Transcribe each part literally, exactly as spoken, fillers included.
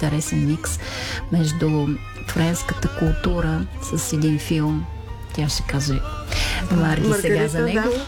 интересен микс между френската култура с един филм. Тя ще каже Марги сега за него. Да.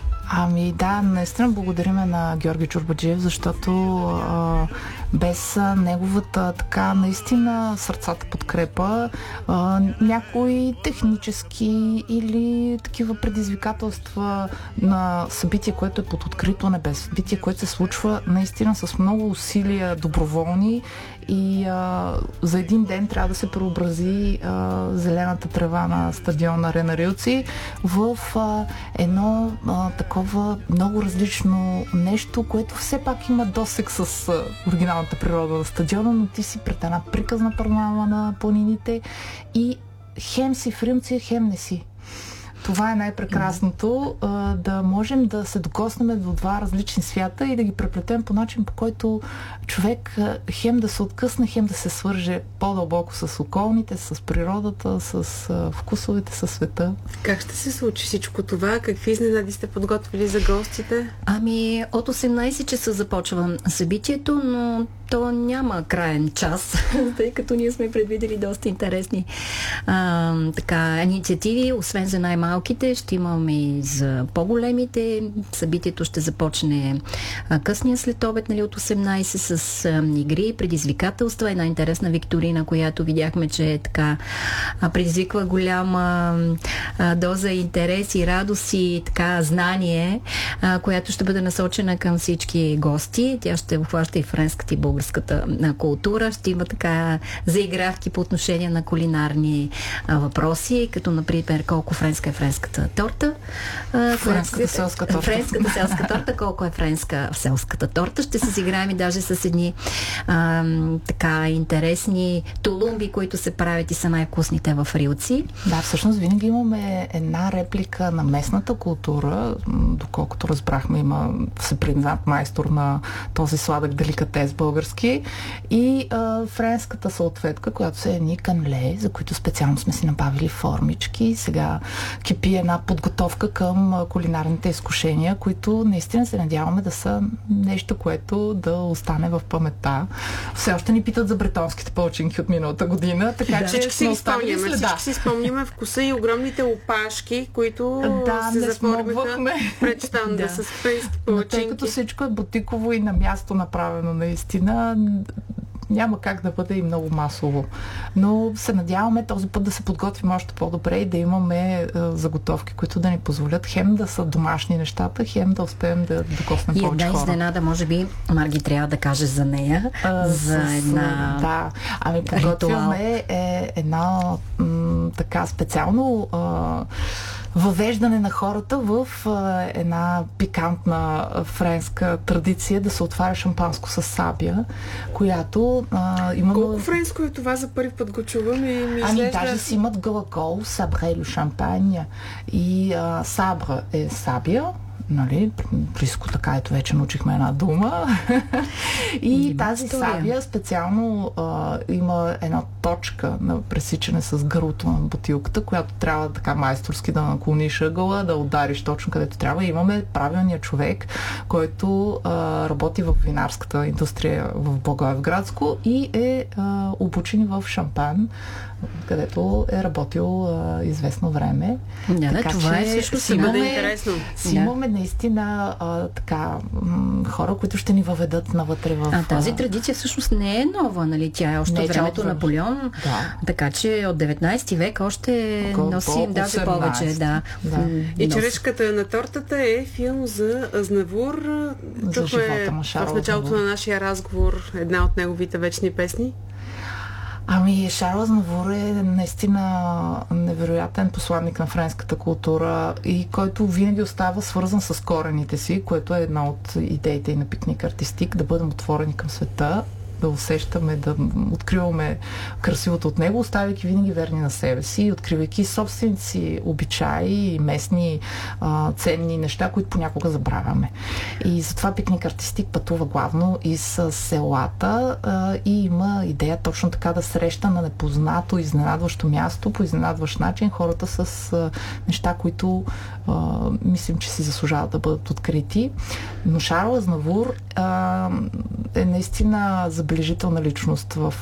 Ами да, наистина благодариме на Георги Чорбаджиев, защото а, без а, неговата така наистина сърцата подкрепа, а, някои технически или такива предизвикателства на събитие, което е под открито небе, събитие, което се случва наистина с много усилия доброволни и а, за един ден трябва да се преобрази а, зелената трева на стадиона Арена Рилци в а, едно а, такова много различно нещо, което все пак има досег с а, оригиналната природа на стадиона, но ти си пред една приказна програма на планините и хем си в Римци, хем не си. Това е най-прекрасното, а, да можем да се докоснем до два различни свята и да ги преплетем по начин, по който човек а, хем да се откъсне, хем да се свърже по-дълбоко с околните, с природата, с а, вкусовете, със света. Как ще се случи всичко това? Какви изненади сте подготвили за гостите? Ами, от осемнайсет часа започва събитието, но то няма краен час, тъй като ние сме предвидели доста интересни а, така, инициативи, освен за най-малките, ще имаме и за по-големите. Събитието ще започне а, късния след обед, нали, от осемнайсет с а, игри, предизвикателства, една интересна викторина, която видяхме, че е така а, предизвиква голяма а, доза интерес и радост и така знание, а, която ще бъде насочена към всички гости. Тя ще обхваща и френската и българската култура. Ще има така заигравки по отношение на кулинарни а, въпроси, като например колко френска е френската торта. А, френската селска торта. Френската селска торта, колко е френска селската торта. Ще се изиграем и даже с едни а, така интересни тулумби, които се правят и са най-вкусните в Рилци. Да, всъщност винаги имаме една реплика на местната култура, доколкото разбрахме, има всепризнат майстор на този сладък деликатес български и а, френската съответка, която са едни канле, за които специално сме си набавили формички. Сега кипи една подготовка към а, кулинарните изкушения, които наистина се надяваме да са нещо, което да остане в паметта. Все още ни питат за бретонските палчинки от миналата година, така да, че всички си спомняме, всички си спомняме вкуса и огромните опашки, които да, се заформиха пред щанда да. с френски палчинки. Но тъй като всичко е бутиково и на място направено наистина, няма как да бъде и много масово. Но се надяваме този път да се подготвим още по-добре и да имаме е, заготовки, които да ни позволят хем да са домашни нещата, хем да успеем да докоснем повече хора. И една изненада, може би, Марги трябва да каже за нея. А, за с, една... Да, ами подготвяме е, една м, така специално а, въвеждане на хората в а, една пикантна френска традиция да се отваря шампанско с сабия, която а, има... Колко френско е това? За първи път го чувам и ми Ами изглежда... даже си имат галакол, сабре лю шампаня и а, сабра е сабия, нали, близко така, ето вече научихме една дума. И има тази история. Сабия специално а, има една точка на пресичане с гърлото на бутилката, която трябва така майсторски да наклониш ъгъла, да удариш точно където трябва. И имаме правилния човек, който а, работи в винарската индустрия в Благоевградско и е а, обучен в Шампан, където е работил а, известно време. Да, така, това че е също си бъде интересно. Си да. Имаме наистина а, така м- хора, които ще ни въведат навътре в... А тази традиция всъщност не е нова, нали? Тя е още не, времето на Наполеон. Да. Така че от деветнайсети век още Около носим даже повече. Да. Да. И черешката на тортата е филм за Азнавур. За живота на Шарл в началото Азнавур. на нашия разговор една от неговите вечни песни. Ами, Шарл Азнавур е наистина невероятен посланник на френската култура и който винаги остава свързан с корените си, което е една от идеите и на Пикник Артистик, да бъдем отворени към света, да усещаме, да откриваме красивото от него, оставяйки винаги верни на себе си, откривайки собствените си обичаи и местни а, ценни неща, които понякога забравяме. И затова Пикник Артистик пътува главно и с селата а, и има идея точно така да среща на непознато, изненадващо място, по изненадващ начин хората с а, неща, които а, мислим, че си заслужават да бъдат открити. Но Шарл Азнавур а, е наистина забележителна личност в